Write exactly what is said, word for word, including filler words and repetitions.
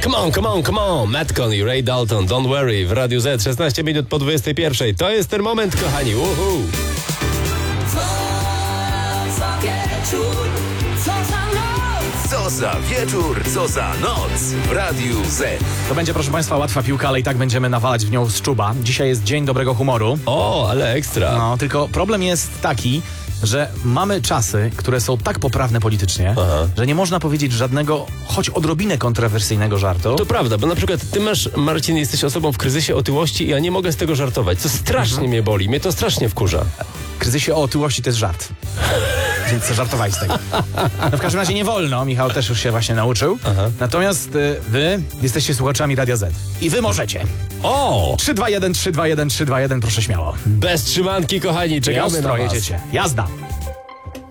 Come on, come on, come on. Metcon i Ray Dalton, Don't Worry w Radiu Z, szesnaście minut po dwudziestej pierwszej. To jest ten moment, kochani. Uhu. Co za wieczór, co za noc. Co za wieczór, co za noc w Radiu Z. To będzie, proszę Państwa, łatwa piłka, ale i tak będziemy nawalać w nią z czuba. Dzisiaj jest dzień dobrego humoru. O, ale ekstra. No, tylko problem jest taki, że mamy czasy, które są tak poprawne politycznie, Aha. że nie można powiedzieć żadnego, choć odrobinę kontrowersyjnego żartu. To prawda, bo na przykład ty masz, Marcin, jesteś osobą w kryzysie otyłości i ja nie mogę z tego żartować, co strasznie Mhm. mnie boli, mnie to strasznie wkurza. W kryzysie o otyłości to jest żart. Więc żartowaj z tego. No w każdym razie nie wolno, Michał też już się właśnie nauczył. Aha. Natomiast y, wy jesteście słuchaczami Radia Z. I wy możecie. O! trzy dwa jeden, trzy dwa jeden, trzy dwa jeden, proszę śmiało. Bez trzymanki, kochani, czekamy na Ostro was. jedziecie. Jazda.